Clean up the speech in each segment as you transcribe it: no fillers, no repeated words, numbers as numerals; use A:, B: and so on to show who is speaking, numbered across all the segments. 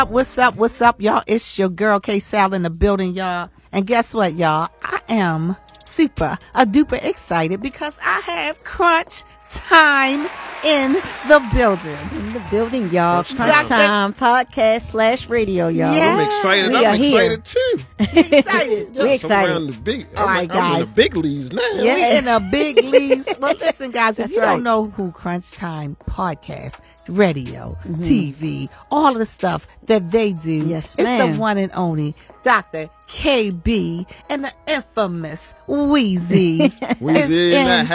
A: What's up? What's up, y'all? It's your girl K Sal in the building, y'all. And guess what, y'all? I am super duper excited because I have Crunch Time in the building.
B: In the building, y'all. Crunch Time podcast / radio, y'all.
A: Yeah.
C: I'm excited.
B: We are
C: I'm excited too.
A: Excited.
B: We're excited.
C: I'm in
A: right,
C: the
A: guys.
C: big leagues now.
B: Yeah.
A: We in the big leagues. Well, listen, guys, if
B: That's
A: you
B: right.
A: don't know who Crunch Time podcast, radio, TV, all of the stuff that they do,
B: Yes,
A: it's
B: ma'am.
A: the one and only Dr. KB and the infamous Wheezy.
C: We
A: is
C: did in the house.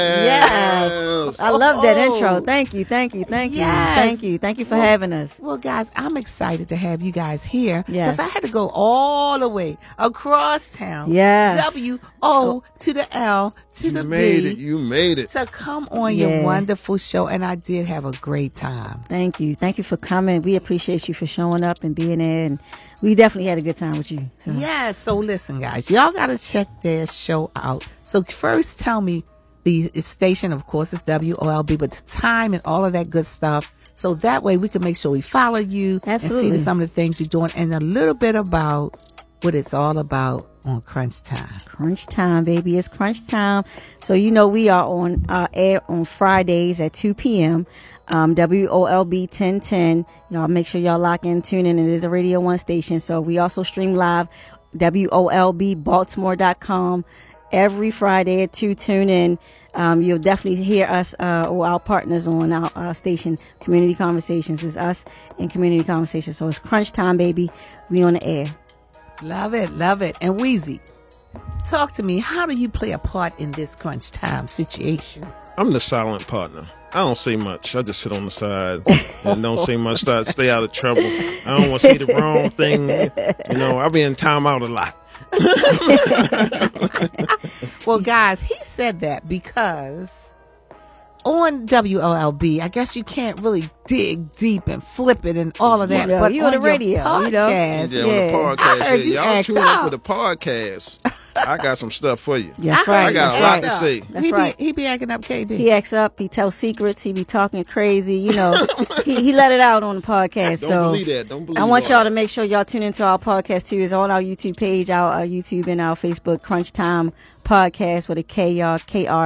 B: Yes. I love that
A: Oh.
B: intro. Thank you.
A: Yes.
B: Thank you for having us.
A: Well, guys, I'm excited to have you guys here because
B: Yes.
A: I had to go all the way across town.
B: Yes.
A: W-O to the L to the
C: You made
A: B.
C: it. You made it.
A: To come on
B: Yeah.
A: your wonderful show, and I did have a great time.
B: Thank you. Thank you for coming. We appreciate you for showing up and being there. And we definitely had a good time with you. So.
A: Yeah, so listen, guys, y'all got to check their show out. So first tell me the station, of course, is WOLB, but the time and all of that good stuff. So that way we can make sure we follow you
B: Absolutely.
A: and see some of the things you're doing and a little bit about what it's all about on Crunch Time.
B: Crunch Time, baby. It's Crunch Time. So, you know, we are on air on Fridays at 2 p.m. WOLB 1010. Y'all make sure y'all lock in, tune in. It is a Radio 1 station. So we also stream live, WOLBbaltimore.com. Every Friday at 2, tune in. You'll definitely hear us or our partners on our station, Community Conversations. It's us and Community Conversations. So it's Crunch Time, baby. We on the air.
A: Love it, love it. And Wheezy, talk to me. How do you play a part in this Crunch Time situation?
C: I'm the silent partner. I don't say much. I just sit on the side and don't say much. Stay out of trouble. I don't want to say the wrong thing. You know, I be in timeout a lot.
A: Well, guys, he said that because on WOLB, I guess you can't really dig deep and flip it and all of that.
B: Yeah,
A: but
B: you on the
A: your
B: radio, you know.
A: podcast,
C: Yeah, on the podcast.
A: I heard you
C: Y'all
A: act
C: tune
A: up.
C: in for the podcast. I got some stuff for you.
B: That's
A: I
B: right.
C: I got
B: That's
C: a lot
B: right.
C: to say.
B: That's right.
A: He be acting up, KB.
B: He acts up. He tells secrets. He be talking crazy. You know, he let it out on the podcast.
C: Don't
B: so
C: believe that. Don't believe
B: I want
C: all
B: y'all
C: that.
B: to make sure y'all tune into our podcast too. It's on our YouTube page, our YouTube and our Facebook, Crunch Time Podcast with a K, y'all.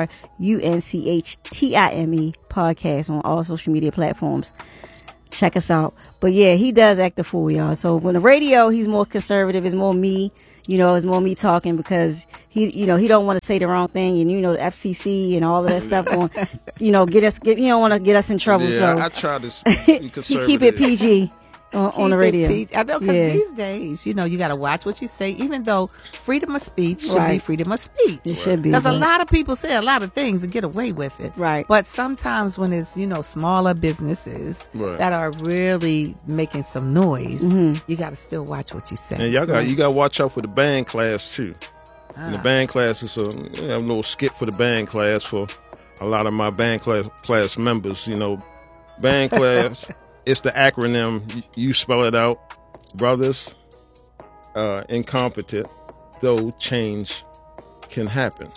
B: KRUNCHTIME podcast on all social media platforms. Check us out. But yeah, he does act the fool, y'all. So when the radio, he's more conservative. It's more me. You know, it's more me talking because he don't want to say the wrong thing, and you know, the FCC and all of that stuff going, you know, he don't want to get us in trouble.
C: Yeah,
B: so
C: I try to be
B: he
C: conservative.
B: keep it PG on the radio.
A: I know, because
B: Yeah.
A: these days, you know, you got to watch what you say, even though freedom of speech should be
B: Right.
A: freedom of speech.
B: It should be.
A: Because a
B: but-
A: lot of people say a lot of things and get away with it.
B: Right.
A: But sometimes when it's, you know, smaller businesses
C: Right.
A: that are really making some noise,
B: Mm-hmm.
A: you got to still watch what you say.
C: And you got to watch out for the band class too. And the band class is a little skip for the band class for a lot of my band class members. You know, band class. It's the acronym. You spell it out, brothers. Incompetent, though change can happen.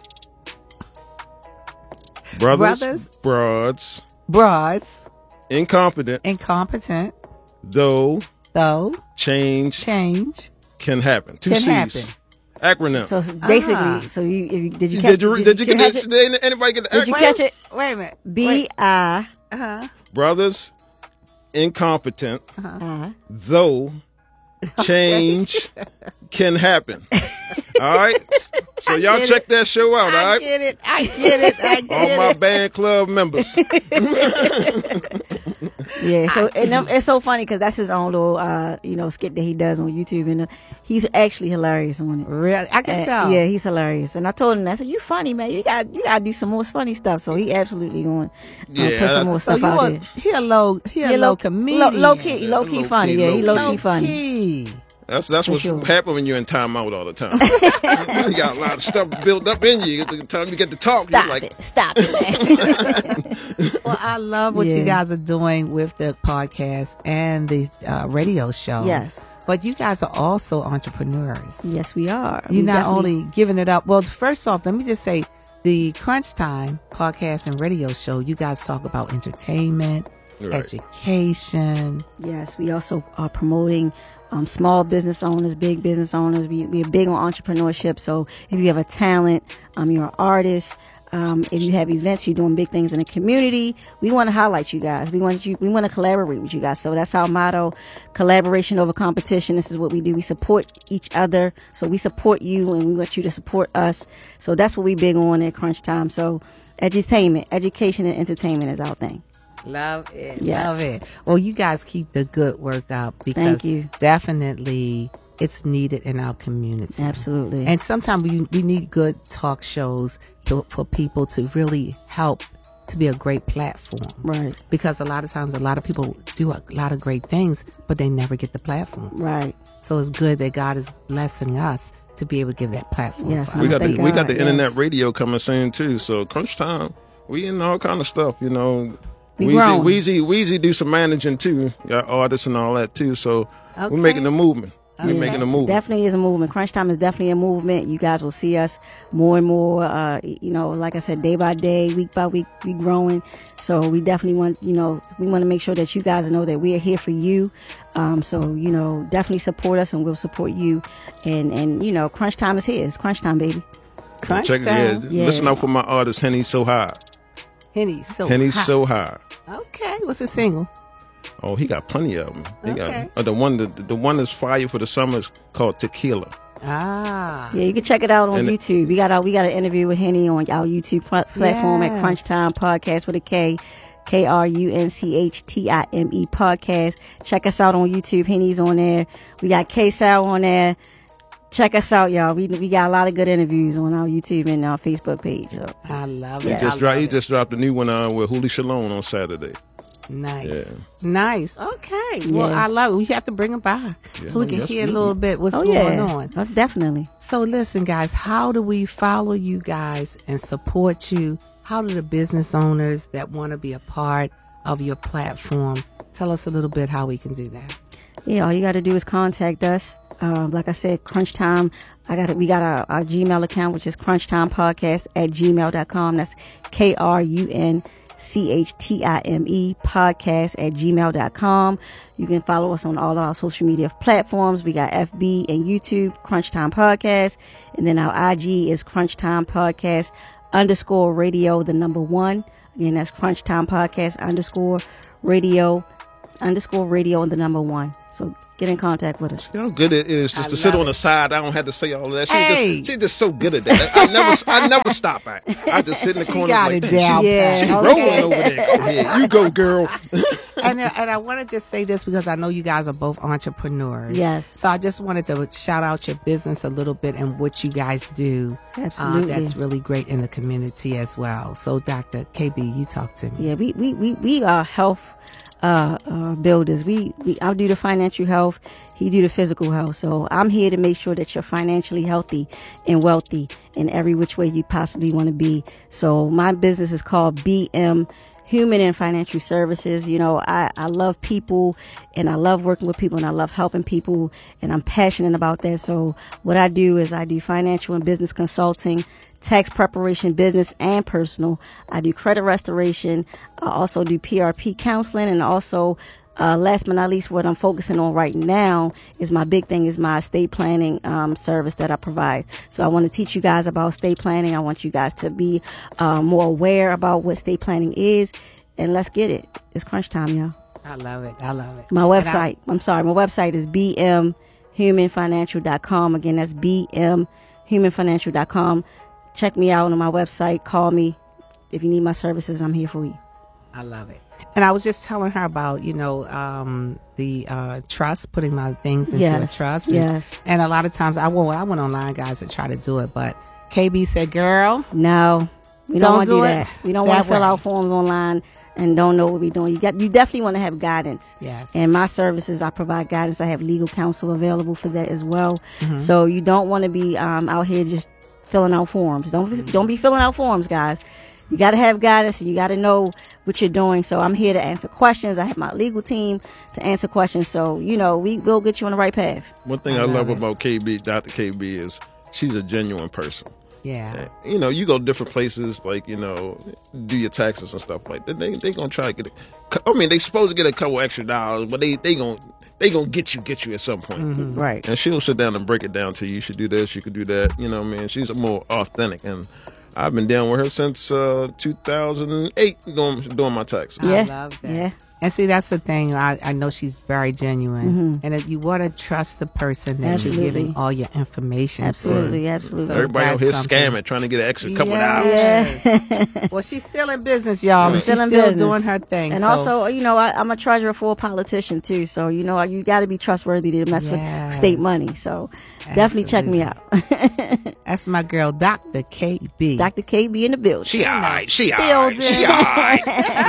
C: Brothers,
A: Broads,
C: incompetent,
A: though
C: change
A: change
C: can happen. Two
A: can
C: C's.
A: happen.
C: Acronym.
B: So basically, so did you catch
C: Did you get
B: catch
C: that?
B: it?
C: Did anybody get the
B: Did you
C: acronym?
B: catch it?
A: Wait a minute.
B: B-I.
C: Brothers, incompetent, though change can happen. All right? So y'all
A: get
C: check
A: it.
C: that show out, all
A: I
C: right?
A: get it.
C: All my band club members.
B: Yeah, so and it's so funny because that's his own little skit that he does on YouTube, and he's actually hilarious on it.
A: Really? I can tell.
B: Yeah, he's hilarious. And I told him, I said, "You funny, man. You got to do some more funny stuff." So he absolutely going to put some more
A: So
B: stuff out there.
A: he a low comedian.
B: Low key funny. Yeah, he low key funny.
A: Key.
C: That's what's
B: sure.
C: happening when you're in timeout all the time. You got a lot of stuff built up in you. The time you get to talk, you're like,
B: Stop it, man.
A: Well, I love what you
B: Yeah.
A: guys are doing with the podcast and the radio show.
B: Yes.
A: But you guys are also entrepreneurs.
B: Yes, we are.
A: You're
B: We
A: not
B: definitely-
A: only giving it up. Well, first off, let me just say the Crunch Time podcast and radio show, you guys talk about entertainment,
C: Right.
A: education.
B: Yes, we also are promoting small business owners, big business owners. We are big on entrepreneurship. So if you have a talent, you're an artist. If you have events, you're doing big things in the community, we want to highlight you guys. We want to collaborate with you guys. So that's our motto: collaboration over competition. This is what we do. We support each other. So we support you, and we want you to support us. So that's what we big on at Crunch Time. So education, and entertainment is our thing.
A: Love it.
B: Yes.
A: Love it. Well, you guys keep the good work up because
B: Thank you.
A: definitely it's needed in our community.
B: Absolutely.
A: And sometimes we need good talk shows for people to really help to be a great platform.
B: Right.
A: Because a lot of times a lot of people do a lot of great things, but they never get the platform.
B: Right.
A: So it's good that God is blessing us to be able to give that platform.
B: Yes,
A: for
C: We
A: others.
C: got the
B: Thank
C: we got
B: God,
C: the
B: yes.
C: internet radio coming soon too. So Crunch Time, we in all kind of stuff. You know,
B: We growing.
C: Weezy do some managing too. Got artists and all that too. So
A: Okay.
C: we're making a movement. We're
A: Yeah.
C: making a movement.
B: Definitely is a movement. Crunch Time is definitely a movement. You guys will see us more and more. Like I said, day by day, week by week, we growing. So we definitely want, we want to make sure that you guys know that we are here for you. Definitely support us, and we'll support you. And Crunch Time is here. It's Crunch Time, baby.
A: Crunch
C: Check it.
A: time.
B: Yeah.
C: Listen out for my artist Henny So High.
A: Henny's so
C: Henny's
A: hot.
C: So High.
A: Okay. What's the single?
C: Oh, he got plenty of them. He
A: Okay.
C: got the one that's fire for the summer is called Tequila.
A: Ah.
B: Yeah, you can check it out on
C: And
B: YouTube. We got an interview with Henny on our YouTube platform at
A: Yes.
B: Crunch Time Podcast with a K. KRUNCHTIME podcast. Check us out on YouTube. Henny's on there. We got K-Sal on there. Check us out, y'all. We got a lot of good interviews on our YouTube and our Facebook page. So
A: I love
C: He
A: it.
C: just dropped a new one with Huli Shalom on Saturday.
A: Nice.
C: Yeah.
A: Nice. Okay. Well,
B: Yeah.
A: I love it. We have to bring them by so we can
C: Yes,
A: hear a
C: we-
A: little bit what's
B: oh
A: going
B: yeah,
A: on.
B: Oh, definitely.
A: So listen, guys, how do we follow you guys and support you? How do the business owners that want to be a part of your platform tell us a little bit how we can do that?
B: Yeah, all you got to do is contact us. Like I said, Crunch Time. We got our Gmail account, which is crunchtimepodcast@gmail.com. That's KRUNCHTIME podcast@gmail.com. You can follow us on all our social media platforms. We got FB and YouTube, Crunch Time Podcast. And then our IG is Crunch Time Podcast _radio, the number 1. Again, that's Crunch Time Podcast _radio and the number 1. So get in contact with us.
C: You know how good it is just
A: I
C: to sit
A: love
C: on
A: it.
C: the side. I don't have to say all of that.
A: Hey.
C: She's just so good at that. I never stop at. I just sit in the
A: She
C: corner.
A: got
C: like,
A: it down.
B: Yeah.
C: She's
B: Okay.
C: rolling over there. Go ahead. You go, girl.
A: And I want to just say this because I know you guys are both entrepreneurs.
B: Yes.
A: So I just wanted to shout out your business a little bit and what you guys do.
B: Absolutely.
A: That's really great in the community as well. So Dr. KB, you talk to me.
B: Yeah, we are health builders. I do the financial health. He do the physical health. So I'm here to make sure that you're financially healthy and wealthy in every which way you possibly want to be. So my business is called BM Human and Financial Services. I love people, and I love working with people, and I love helping people, and I'm passionate about that. So what I do is I do financial and business consulting, tax preparation, business and personal. I do credit restoration. I also do PRP counseling, and also last but not least, what I'm focusing on right now is my big thing is my estate planning service that I provide. So I want to teach you guys about estate planning. I want you guys to be more aware about what estate planning is, and let's get it. It's Crunch Time, y'all.
A: I love it. I love it.
B: My website, my website is bmhumanfinancial.com. Again, that's bmhumanfinancial.com. Check me out on my website. Call me. If you need my services, I'm here for you.
A: I love it. And I was just telling her about, the trust, putting my things into a trust.
B: Yes.
A: And a lot of times I went online, guys, to try to do it. But KB said, girl,
B: No, we don't
A: Don't
B: want to
A: do
B: do
A: it
B: that. We don't want
A: that
B: to fill
A: way.
B: out forms online and don't know what we're doing. You definitely want to have guidance.
A: Yes.
B: And my services, I provide guidance. I have legal counsel available for that as well.
A: Mm-hmm.
B: So you don't want to be out here just filling out forms. Don't be filling out forms, guys. You got to have guidance, and you got to know what you're doing. So I'm here to answer questions. I have my legal team to answer questions. So, we will get you on the right path.
C: One thing I love about KB, Dr. KB, is she's a genuine person.
A: Yeah.
C: You know, you go to different places, like, you know, do your taxes and stuff like that. They gonna try to get they supposed to get a couple extra dollars, but they gonna get you at some point.
B: Right.
C: And she'll sit down and break it down to you. You should do this, you could do that. You know what I mean? She's more authentic, and I've been down with her since 2008 doing my taxes.
B: Yeah.
A: I love that.
B: Yeah.
A: And see, that's the thing. I know she's very genuine, and that you want to trust the person that
B: Absolutely.
A: you're giving all your information.
B: Absolutely,
A: to.
B: absolutely.
A: So
C: Everybody out
A: that's
C: here
A: something.
C: scamming, trying to get an extra couple
A: Yes.
C: dollars.
A: Well, she's still in business, y'all. But
B: Still
A: she's
B: in
A: still
B: business.
A: doing her thing.
B: And
A: so.
B: also, you know, I'm a treasurer for a politician too. So, you know, you got to be trustworthy to mess with
A: Yes.
B: state money. So definitely check me out.
A: That's my girl, Dr. KB.
B: Dr. KB in the building.
C: She alright, she alright,
A: Building.
C: she alright.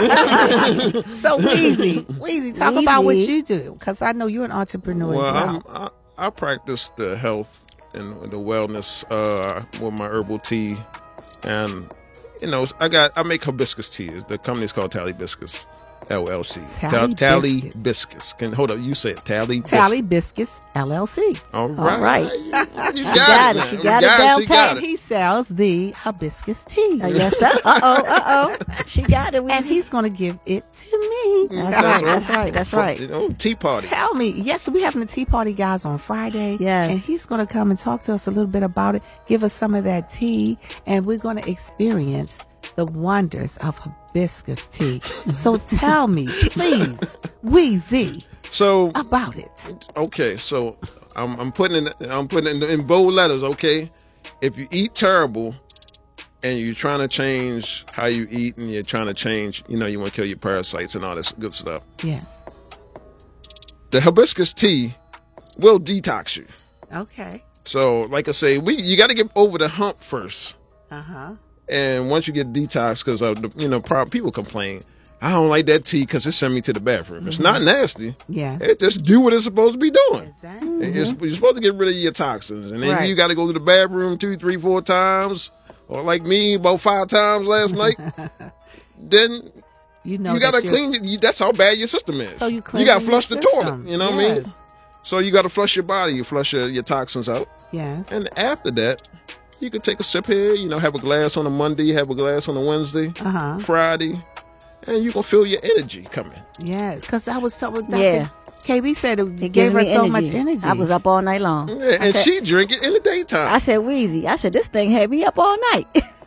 A: So Weezy, talk about what
B: Weezy.
A: you do, because I know you're an entrepreneur as
C: Well,
A: well.
C: I practice the health and the wellness with my herbal tea, and you know I make hibiscus tea. The company's called Tally Biscuits LLC.
A: Tally
C: Biscuits. Hold up, you say it. Tally
A: Tally Biscuits LLC.
C: All right.
B: right.
C: You
B: got it.
C: now.
B: She
C: You
B: got it down
C: She
B: pat.
C: got
A: And
C: it.
A: he sells the hibiscus tea.
B: Yes, sir. Uh-oh. She got it.
A: And he's going to give it to me.
B: That's right.
C: You know, tea party.
A: Tell me. Yes, we're having a tea party, guys, on Friday.
B: Yes.
A: And he's going to come and talk to us a little bit about it, give us some of that tea, and we're going to experience the wonders of hibiscus tea. So tell me, please, Weezy,
C: So
A: about it.
C: okay, so I'm putting it in bold letters. Okay, if you eat terrible and you're trying to change how you eat, and you're trying to change, you know, you want to kill your parasites and all this good stuff,
A: Yes.
C: the hibiscus tea will detox you.
A: Okay.
C: So, like I say, you got to get over the hump first,
A: Uh-huh.
C: and once you get detoxed, because people complain, I don't like that tea because it sent me to the bathroom. It's not nasty.
A: Yes.
C: It just do what it's supposed to be doing.
A: Exactly.
C: You're supposed to get rid of your toxins, and then
A: Right.
C: you got to go to the bathroom 2, 3, 4 times, or like me, about 5 times last night. Then
A: You know
C: you got to
A: that you're-
C: clean. That's how bad your system is.
A: So you
C: got
A: clean
C: to flush the toilet.
A: system.
C: You know what I mean?
A: Yes.
C: So you got to flush your body. You flush your toxins out,
A: Yes.
C: and after that, you can take a sip here. You know, have a glass on a Monday, have a glass on a Wednesday,
A: Uh-huh.
C: Friday, and you gonna feel your energy coming.
A: Yeah, because I was talking with
B: Yeah.
A: KB said it
B: It
A: gave
B: gives
A: her
B: me
A: so
B: energy.
A: much energy.
B: I was up all night long.
C: Yeah, and she drink it in the daytime.
B: I said, Weezy. I said, this thing had me up all night.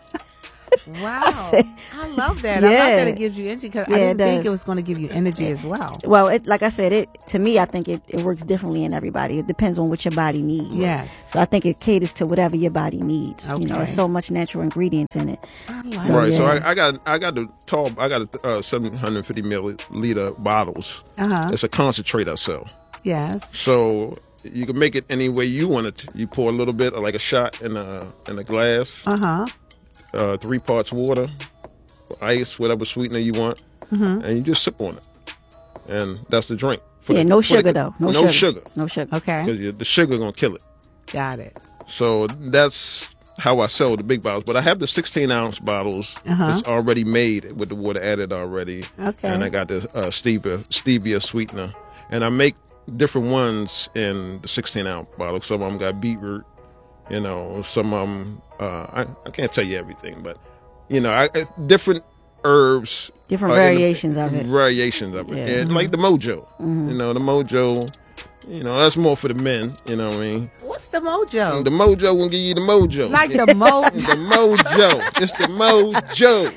A: Wow.
B: said-
A: I love that. I love
B: Yeah.
A: that it gives you energy, because
B: Yeah,
A: I
B: it
A: didn't think
B: does.
A: it was going to give you energy as well.
B: Well, like I said, to me, I think it works differently in everybody. It depends on what your body needs.
A: Yes.
B: So I think it caters to whatever your body needs. You know,
A: Okay.
B: there's so much natural ingredients in it. So,
C: Right, so
B: yeah.
C: I got the tall. I got a 750 milliliter bottles.
A: Uh-huh.
C: It's a concentrate I sell.
A: Yes.
C: So you can make it any way you want it. You pour a little bit, or like a shot in a glass.
A: Uh-huh.
C: 3 parts water, ice, whatever sweetener you want, and you just sip on it, and that's the drink.
B: Yeah, no sugar though.
C: No sugar,
B: No sugar.
A: Okay.
C: because the sugar gonna kill it.
A: Got it.
C: So that's how I sell the big bottles. But I have the 16-ounce bottles. It's already made with the water added already.
A: Okay.
C: And I got the stevia sweetener. And I make different ones in the 16-ounce bottle. Some of them got beetroot. You know, some of them, I can't tell you everything, but, you know, different herbs.
B: Different
C: in the-
B: variations of it.
C: Variations of it.
B: Yeah.
C: And like the Mojo. You know, the Mojo, you know, that's more for the men. You know what I mean?
A: What's the mojo?
C: The Mojo will give you the mojo.
A: Like the mojo.
C: The mojo. It's the mojo.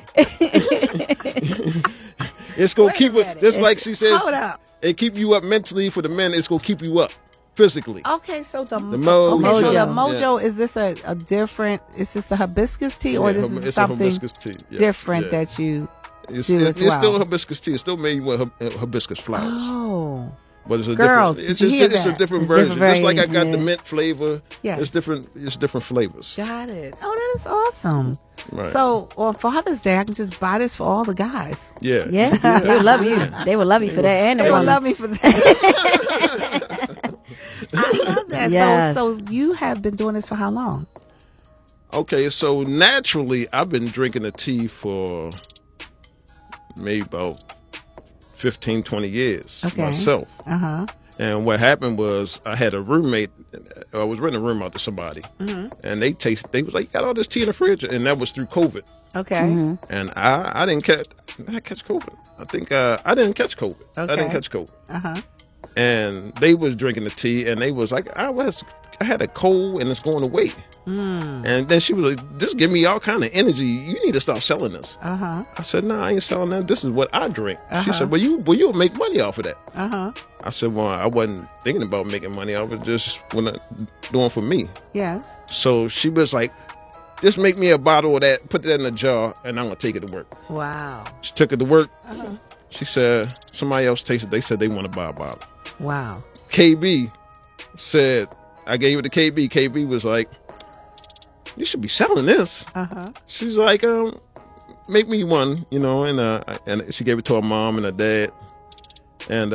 C: It's gonna
A: Wait a
C: keep it
A: minute.
C: just like she says.
A: Hold up.
C: It keep you up mentally. For the men, it's gonna keep you up physically.
A: Okay, so the
C: mojo.
A: Okay, so the
B: Yeah.
A: mojo, is this a different, is this a hibiscus tea, or
C: Yeah,
A: this is
C: it's a
A: something
C: hibiscus tea. Yeah,
A: different
C: yeah.
A: that you
C: It's
A: do as
C: it's still
A: well?
C: hibiscus tea. It's still made with hibiscus flowers.
A: Oh.
C: But it's a
A: Girls,
C: different,
A: did you hear
C: it's a
A: that?
C: different
B: It's
C: version.
B: different
C: Just like I
B: variation,
C: got the
B: yeah.
C: mint flavor.
A: Yes.
C: It's different flavors.
A: Got it. Oh, that is awesome.
C: Right.
A: So on Father's Day, I can just buy this for all the guys.
C: Yeah.
B: Yeah, they would love you. They would love you for that. And
A: They
B: the
A: will
B: women.
A: love me for that. I love that.
B: Yes.
A: So you have been doing this for how long?
C: Okay, so naturally, I've been drinking the tea for maybe about 15, 20 years
A: Okay.
C: myself.
A: Uh-huh.
C: And what happened was I had a roommate. I was renting a room out to somebody, and they was like, "You got all this tea in the fridge," and that was through COVID.
A: Okay.
C: And I didn't catch COVID. I think I didn't catch COVID. I didn't catch COVID. And they was drinking the tea, and they was like, I had a cold, and it's going away. And then she was like, "This give me all kind of energy. You need to start selling this." I said, "No, I ain't selling that. This is what I drink." She said, "Well, you'll make money off of that." I said, "Well, I wasn't thinking about making money. I was just doing for me."
A: Yes.
C: So she was like, "Just make me a bottle of that, put that in a jar, and I'm gonna take it to work."
A: Wow.
C: She took it to work. She said somebody else tasted. They said they want to buy a bottle.
A: Wow.
C: KB said, I gave it to KB. KB was like, "You should be selling this." She's like, "Make me one," and she gave it to her mom and her dad, and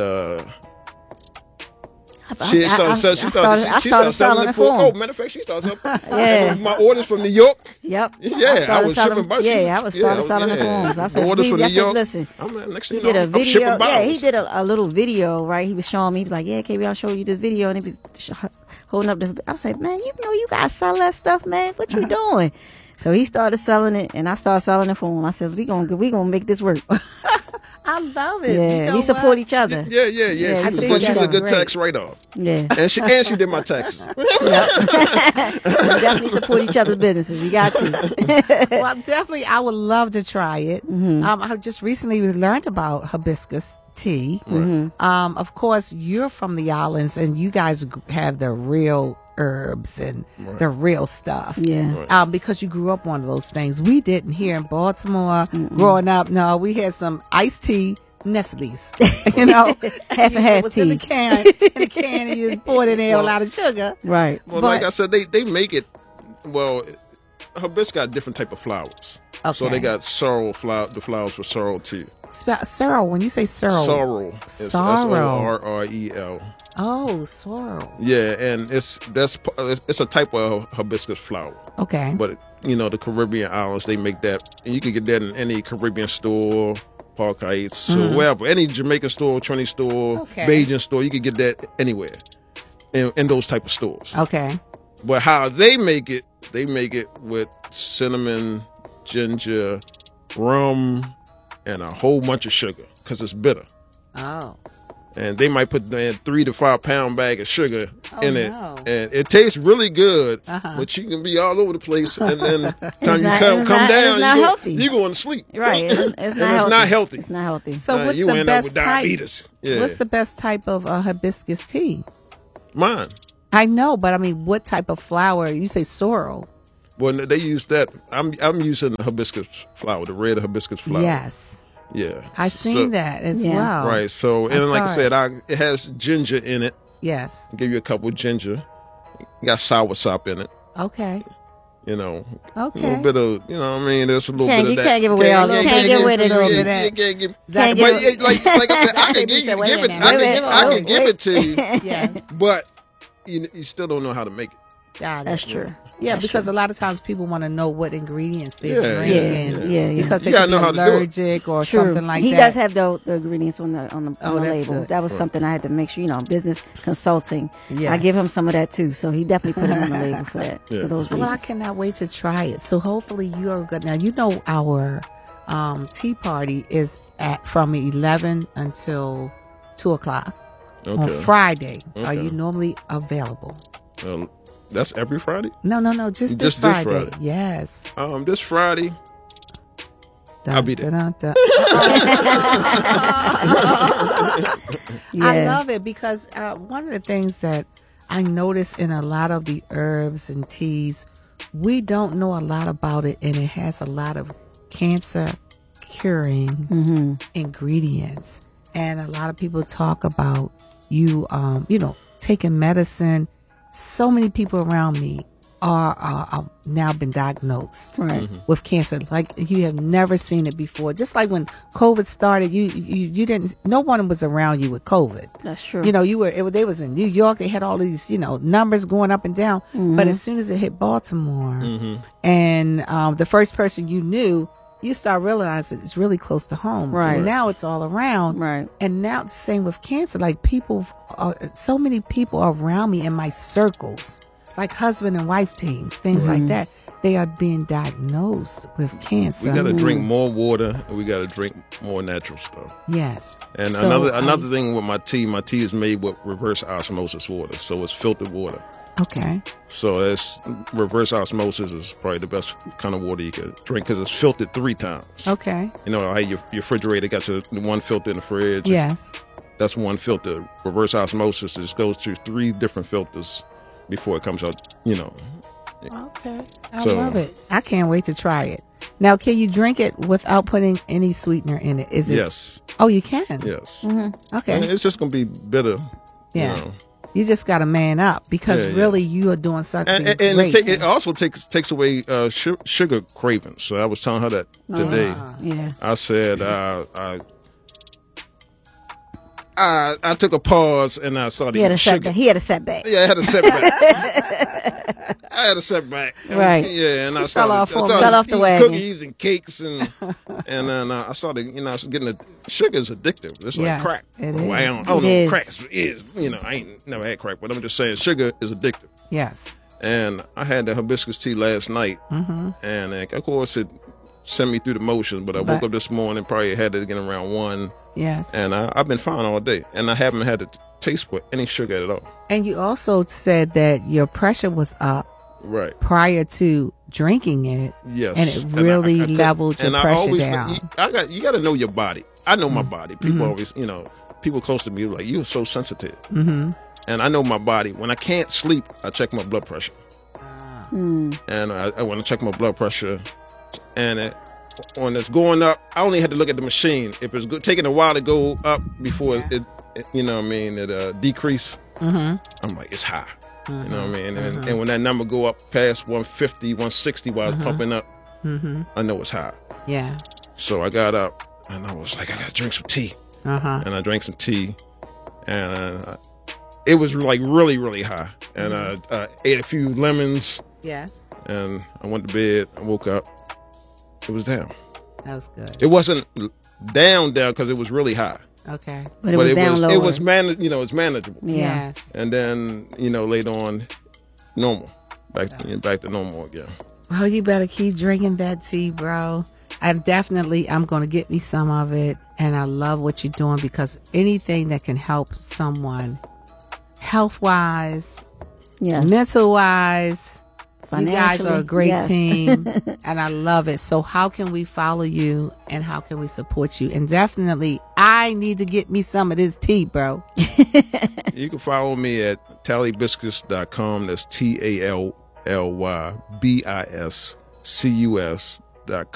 C: she started selling it for. Oh, matter of fact, she started selling.
B: Yeah.
C: My orders from New York.
B: Yep.
C: Yeah, I was shipping.
B: I was started selling the forms. I said,
C: orders from New York.
B: Listen,
C: next
B: he
C: thing
B: did a video.
C: Yeah,
B: he did a little video, right? He was showing me. He was like, "Yeah, KB, I'll show you this video," and he was holding up the. I was like, "Man, you know you gotta sell that stuff, man. What you doing?" So he started selling it, and I started selling it for him. I said, "We gonna make this work."
A: I love it.
B: Yeah,
A: You know
B: we support
A: what?
B: each other.
C: Yeah.
B: I
C: She's
B: think
C: a
B: that's
C: good
A: great.
C: tax write-off.
B: Yeah,
C: And she did my taxes.
B: we definitely support each other's businesses. We got to.
A: Well, definitely, I would love to try it. I just recently learned about hibiscus tea. Of course, you're from the islands, and you guys have the real herbs and the real stuff.
B: Yeah.
A: Because you grew up one of those things. We didn't here in Baltimore growing up. No, we had some iced tea. Nestle's,
B: half and half
A: it was
B: tea.
A: in the can. In the can, you just poured in there a lot of sugar.
B: Right.
C: Well,
A: But-
C: like I said, they make it. Well, hibiscus got different type of flowers. So
A: Okay.
C: they got sorrel flower. The flowers for sorrel too.
A: Sorrel. When you say sorrel,
C: Sorrel. It's
A: Sorrel.
C: SORREL.
A: oh, sorrel.
C: Yeah, and it's a type of hibiscus flower.
A: Okay.
C: But the Caribbean islands, they make that, and you can get that in any Caribbean store, Park Heights, or wherever, any Jamaican store, Trinity store,
A: Okay.
C: Bajan store. You can get that anywhere in those type of stores.
A: Okay.
C: But how they make it with cinnamon, ginger, rum, and a whole bunch of sugar because it's bitter.
A: Oh.
C: And they might put a 3 to 5 pound bag of sugar in it,
A: no.
C: and it tastes really good. But you can be all over the place, and then time you come down,
B: healthy.
C: you going to sleep.
B: Right. It's not healthy. It's not healthy.
A: So what's
C: you
A: the
C: end up
A: best
C: with
A: type?
C: diabetes. Yeah.
A: What's the best type of hibiscus tea?
C: Mine?
A: I know, but I mean, what type of flower? You say sorrel.
C: Well, they use that. I'm using the hibiscus flower, the red hibiscus flower.
A: Yes.
C: Yeah.
A: I seen that as
B: Yeah.
A: well.
C: Right. So, and like I
A: saw
C: said, it has ginger in it.
A: Yes.
C: Give you a couple of ginger. Got soursop in it.
A: Okay.
C: A
A: Okay.
C: little bit of, what I mean, there's a little
B: Can't-
C: bit of
B: you
C: that.
B: can't give away all-
A: you
B: can't give away the
A: a little bit of
C: Yeah,
A: that.
C: can't give.
A: That-
C: But like I said, I can give it.
A: Wait a minute.
C: I can give it to you,
A: Yes.
C: but you still don't know how to make it.
A: Got it.
B: That's true.
A: Yeah,
B: That's
A: because
B: true.
A: a lot of times people want to know what ingredients they're
C: Yeah,
A: drinking.
B: yeah.
A: Because they
C: You gotta
A: could be
C: know how to do it.
A: allergic or
B: True.
A: something like
B: he
A: that.
B: does have the ingredients on the
A: Oh, that's
B: label.
A: good.
B: That was something I had to make sure. Business consulting.
A: Yes.
B: I give him some of that too, so he definitely put him on the label for that.
C: Yeah.
B: For those
A: Well, I
B: reasons.
A: cannot wait to try it. So hopefully you are good. Now, our tea party is from 11 until 2 o'clock on
C: Okay.
A: Friday. Are
C: Okay.
A: you normally available?
C: That's every Friday.
A: No, just this
C: Just this
A: Friday.
C: Friday.
A: Yes.
C: This Friday. I'll be there.
A: Dun, dun, dun.
B: Yeah.
A: I love it because one of the things that I notice in a lot of the herbs and teas, we don't know a lot about it, and it has a lot of cancer curing ingredients. And a lot of people talk about you taking medicine. So many people around me are now been diagnosed
B: Right.
A: with cancer. Like you have never seen it before. Just like when COVID started, you didn't. No one was around you with COVID.
B: That's true.
A: They was in New York. They had all these numbers going up and down. But as soon as it hit Baltimore, and the first person you knew, you start realizing it's really close to home.
B: Right.
A: And now it's all around.
B: Right.
A: And now the same with cancer. Like so many people around me in my circles, like husband and wife teams, things like that. They are being diagnosed with cancer.
C: We got to drink more water, and we got to drink more natural stuff.
A: Yes.
C: And
A: So,
C: another thing with my tea is made with reverse osmosis water, so it's filtered water.
A: Okay.
C: So it's reverse osmosis is probably the best kind of water you could drink because it's filtered 3 times.
A: Okay.
C: You know how your refrigerator got your one filter in the fridge?
A: Yes.
C: That's one filter. Reverse osmosis just goes through 3 different filters before it comes out, you know.
A: Okay. I
C: So-
A: love it. I can't wait to try it. Now, can you drink it without putting any sweetener in it? Is it?
C: Yes.
A: Oh, you can?
C: Yes.
A: Okay.
C: And it's just going to be bitter.
A: Yeah.
C: You know.
A: You just got to man up because
C: Yeah, yeah.
A: really you are doing something
C: And
A: great.
C: it also takes away sugar cravings. So I was telling her that today.
B: Yeah.
C: I said I took a pause and I started
B: He had a
C: eating sugar.
B: setback. He had a setback.
C: Yeah, I had a setback. I had a setback.
B: Right.
C: Yeah, and I
A: fell off
C: started
B: Fell off the
C: eating
B: wagon.
C: cookies and cakes and then I started, you know, I was getting sugar is addictive. It's
A: Yes,
C: like crack.
A: it
C: Well,
A: is.
C: I don't know
B: It
C: what
B: is.
C: crack is. You know, I ain't never had crack, but I'm just saying sugar is addictive.
A: Yes.
C: And I had the hibiscus tea last night, and of course it sent me through the motions. But I woke
A: But-
C: up this morning, probably had it again around 1,
A: Yes.
C: and I've been fine all day, and I haven't had to taste with any sugar at all.
A: And you also said that your pressure was up
C: Right.
A: prior to drinking it.
C: Yes.
A: And it really
C: I
A: leveled your
C: and I
A: pressure
C: always,
A: down.
C: You got to know your body. I know my body. People always, you know, people close to me are like, you're so sensitive. Mm-hmm. And I know my body. When I can't sleep, I check my blood pressure. And I want to check my blood pressure. And when it's going up, I only had to look at the machine. If it's taking a while to go up before it you know what I mean, it decrease, I'm like, it's high. You know what I mean? And when that number go up past 150, 160 while it's pumping up, I know it's high.
A: Yeah.
C: So I got up and I was like, I got to drink some tea. And I drank some tea and it was like really, really high. And I ate a few lemons
A: Yes.
C: and I went to bed. I woke up. It was down.
A: That was good.
C: It wasn't down because it was really high.
A: Okay.
B: But it was down lower.
C: It was it's manageable.
B: Yeah.
A: Yes.
C: And then, you know, later on, normal. Back to normal again.
A: Well, you better keep drinking that tea, bro. I'm going to get me some of it. And I love what you're doing because anything that can help someone health-wise,
B: Yes.
A: mental-wise, you guys are a
B: Financially,
A: great
B: yes.
A: team. And I love it. So how can we follow you and how can we support you? And definitely, I need to get me some of this tea, bro.
C: You can follow me at tallybiscus.com. That's TALLYBISCUS.com.